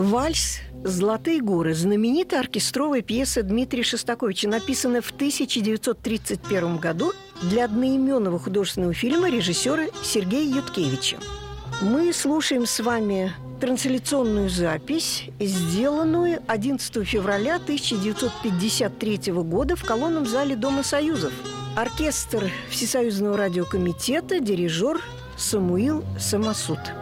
Вальс «Золотые горы» – знаменитая оркестровая пьеса Дмитрия Шостаковича, написанная в 1931 году для одноименного художественного фильма режиссера Сергея Юткевича. Мы слушаем с вами трансляционную запись, сделанную 11 февраля 1953 года в колонном зале Дома Союзов. Оркестр Всесоюзного радиокомитета, дирижер Самуил Самосуд.